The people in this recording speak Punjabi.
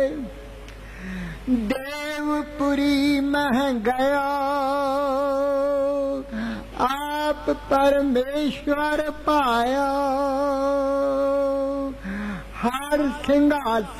देवपुरी मह गया आप परमेश्वर पाया हर सिंहासन